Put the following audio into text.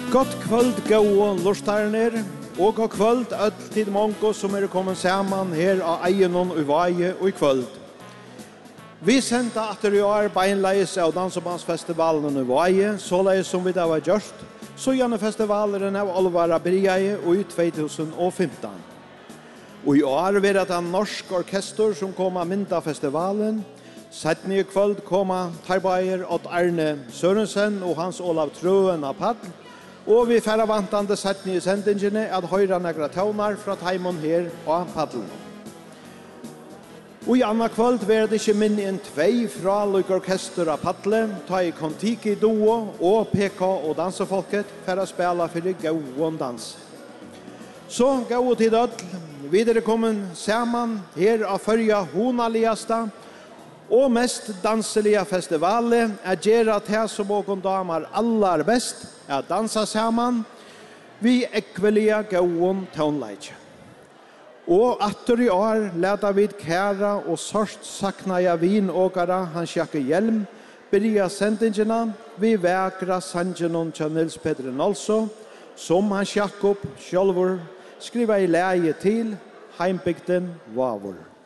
Gott kvöld, gode lortarner, og god kvöld alltid mongo som kommet sammen her av Eienon og Vaje og i kvöld. Vi sendte atter i år beinleis av Dansebandsfestivalen i Vaje, såleis som vi da var gjort, så gjerne festivalen av Alvara Briaje og i 2015. Og i år vil det en norsk orkester som kommer mynda festivalen. Setten i kvöld kommer Tarbayer Odd Arne Sørensen og Hans Olav Trøen av Padl. Og vi færre vantande setten i sendingene at høyre negra tøvnar fra Taimon her og Padl. Og i andre kvöld vil det ikke minne en tvei fra Lykorkester av Padle, ta i Kontiki Duo og PK og dansefolket for å spille for gauon dans. Så gau til død, videre kommen sammen her av førja honaligaste og mest danselige festivalet er gjøre til som åken damer aller best er dansa sammen vi ekvelige gauon tøvnleik. Og atter i år leder vi kæra og sørst saknaja vinåkara Hans Jakke Hjelm byrja sendingene vi vekra sangenon til Nils Petter Nolso som Hans Jakob Sjølvor skriver i leie til heimbygden Vavor.